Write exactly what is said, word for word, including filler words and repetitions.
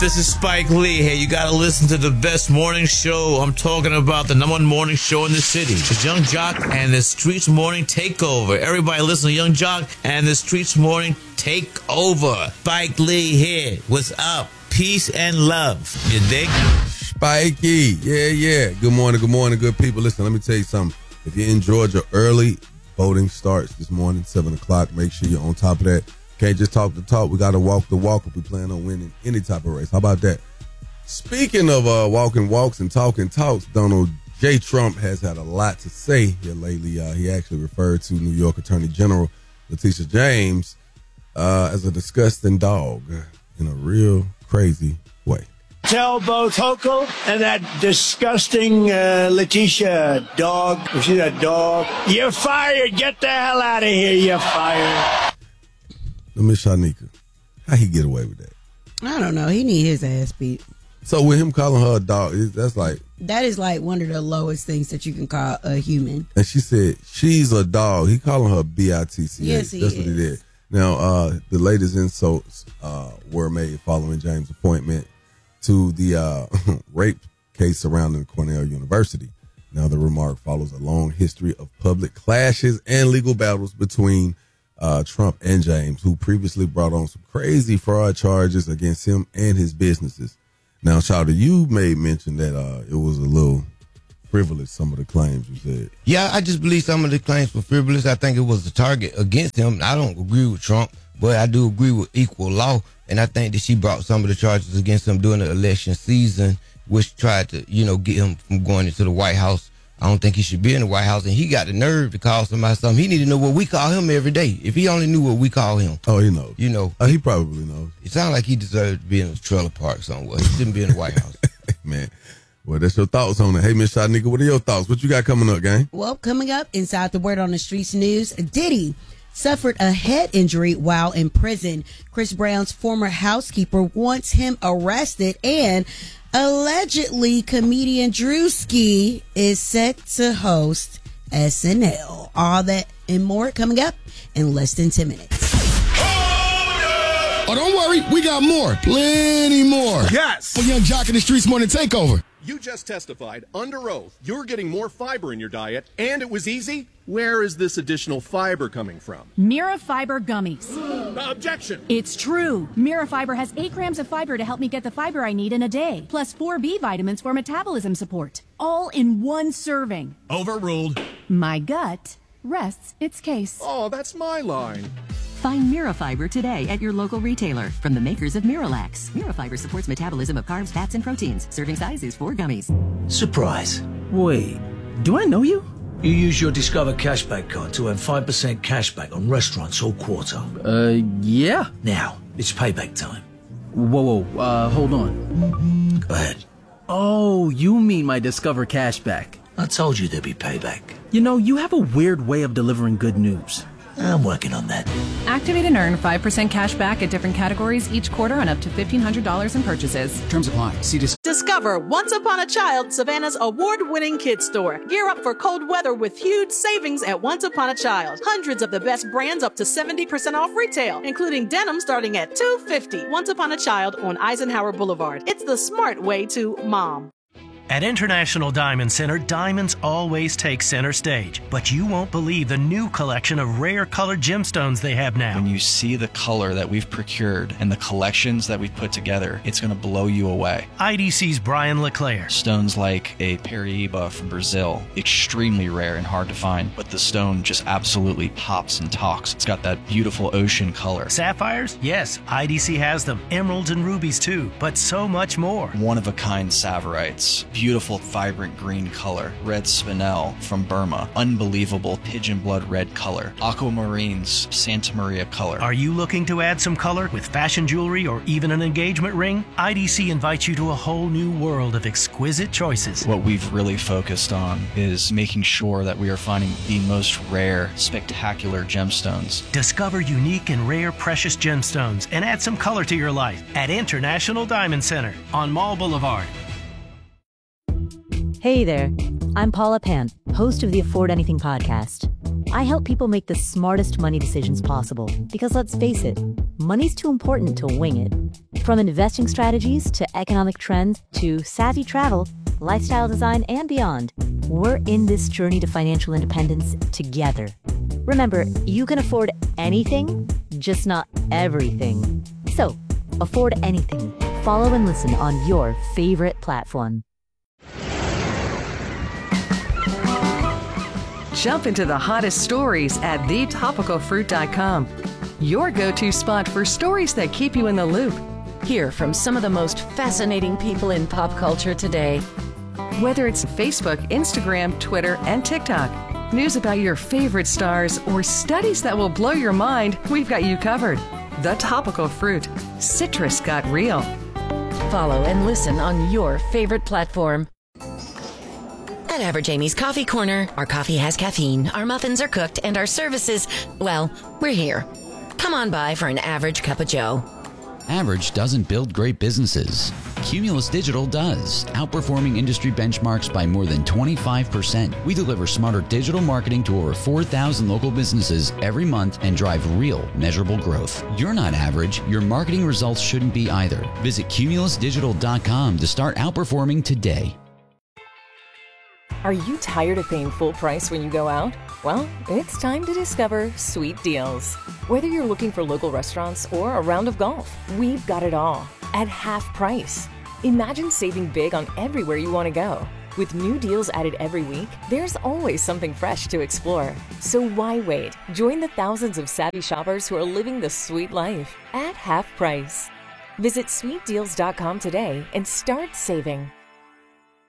This is Spike Lee here. You gotta listen to the best morning show. I'm talking about the number one morning show in the city. It's Young Jock and the Streets Morning Takeover. Everybody listen to Young Jock and the Streets Morning Takeover. Spike Lee here. What's up? Peace and love. You dig? Spikey. Yeah, yeah. Good morning, good morning, good people. Listen, let me tell you something. If you're in Georgia, early voting starts this morning, seven o'clock. Make sure you're on top of that. Can't just talk the talk. We got to walk the walk if we plan on winning any type of race. How about that? Speaking of uh, walking walks and talking talks, Donald J. Trump has had a lot to say here lately. Uh, he actually referred to New York Attorney General Letitia James uh, as a disgusting dog in a real crazy way. Tell both Hochul and that disgusting uh, Letitia dog, if she's a dog, you're fired. Get the hell out of here. You're fired. Miss Shanika, how he get away with that? I don't know. He need his ass beat. So with him calling her a dog, that's like... That is like one of the lowest things that you can call a human. And she said, she's a dog. He calling her B I T C H. Yes, he That's is. what he did. Now, uh, the latest insults uh, were made following James' appointment to the uh, rape case surrounding Cornell University. Now, the remark follows a long history of public clashes and legal battles between Uh, Trump and James, who previously brought on some crazy fraud charges against him and his businesses. Now, Shawty, you made mention that uh, it was a little frivolous, some of the claims you said. Yeah, I just believe some of the claims were frivolous. I think it was a target against him. I don't agree with Trump, but I do agree with equal law. And I think that she brought some of the charges against him during the election season, which tried to, you know, get him from going into the White House. I don't think he should be in the White House, and he got the nerve to call somebody something. He need to know what we call him every day. If he only knew what we call him. Oh, he knows. You know. Uh, he probably knows. It sounds like he deserved to be in a trailer park somewhere. He shouldn't be in the White House. Man, well, that's your thoughts on it. Hey, Miss Shanika, what are your thoughts? What you got coming up, gang? Well, coming up inside the Word on the Streets news, Diddy suffered a head injury while in prison. Chris Brown's former housekeeper wants him arrested, and allegedly, comedian Drewski is set to host S N L. All that and more coming up in less than ten minutes. Oh, don't worry. We got more. Plenty more. Yes. For Young Jock and the Streets Morning Takeover. You just testified under oath you're getting more fiber in your diet, and it was easy. Where is this additional fiber coming from? Mira Fiber Gummies. Objection. It's true. Mira Fiber has eight grams of fiber to help me get the fiber I need in a day, plus four B vitamins for metabolism support, all in one serving. Overruled. My gut rests its case. Oh, that's my line. Find Mirafiber today at your local retailer from the makers of Miralax. Mirafiber supports metabolism of carbs, fats, and proteins. Serving size is four gummies. Surprise. Wait, do I know you? You use your Discover Cashback card to earn five percent cashback on restaurants all quarter. Uh, yeah. Now, it's payback time. Whoa, whoa, uh, hold on. Go ahead. Oh, you mean my Discover Cashback. I told you there'd be payback. You know, you have a weird way of delivering good news. I'm working on that. Activate and earn five percent cash back at different categories each quarter on up to fifteen hundred dollars in purchases. Terms apply. See dis- Discover Once Upon a Child, Savannah's award-winning kids store. Gear up for cold weather with huge savings at Once Upon a Child. Hundreds of the best brands up to seventy percent off retail, including denim starting at two hundred fifty dollars. Once Upon a Child on Eisenhower Boulevard. It's the smart way to mom. At International Diamond Center, diamonds always take center stage. But you won't believe the new collection of rare colored gemstones they have now. When you see the color that we've procured and the collections that we've put together, it's going to blow you away. I D C's Brian LeClaire. Stones like a Paraíba from Brazil, extremely rare and hard to find, but the stone just absolutely pops and talks. It's got that beautiful ocean color. Sapphires? Yes, I D C has them. Emeralds and rubies too, but so much more. One-of-a-kind Saverites. Beautiful, vibrant green color. Red spinel from Burma. Unbelievable pigeon blood red color. Aquamarines, Santa Maria color. Are you looking to add some color with fashion jewelry or even an engagement ring? I D C invites you to a whole new world of exquisite choices. What we've really focused on is making sure that we are finding the most rare, spectacular gemstones. Discover unique and rare precious gemstones and add some color to your life at International Diamond Center on Mall Boulevard. Hey there, I'm Paula Pan, host of the Afford Anything podcast. I help people make the smartest money decisions possible because let's face it, money's too important to wing it. From investing strategies to economic trends to savvy travel, lifestyle design, and beyond, we're in this journey to financial independence together. Remember, you can afford anything, just not everything. So, afford anything. Follow and listen on your favorite platform. Jump into the hottest stories at the topical fruit dot com. Your go-to spot for stories that keep you in the loop. Hear from some of the most fascinating people in pop culture today. Whether it's Facebook, Instagram, Twitter, and TikTok, news about your favorite stars, or studies that will blow your mind, we've got you covered. The Topical Fruit. Citrus got real. Follow and listen on your favorite platform. At Average Amy's Coffee Corner, our coffee has caffeine, our muffins are cooked, and our services, well, we're here. Come on by for an average cup of joe. Average doesn't build great businesses. Cumulus Digital does, outperforming industry benchmarks by more than twenty-five percent. We deliver smarter digital marketing to over four thousand local businesses every month and drive real, measurable growth. You're not average. Your marketing results shouldn't be either. Visit cumulus digital dot com to start outperforming today. Are you tired of paying full price when you go out? Well, it's time to discover Sweet Deals. Whether you're looking for local restaurants or a round of golf, we've got it all at half price. Imagine saving big on everywhere you want to go. With new deals added every week, there's always something fresh to explore. So why wait? Join the thousands of savvy shoppers who are living the sweet life at half price. Visit sweet deals dot com today and start saving.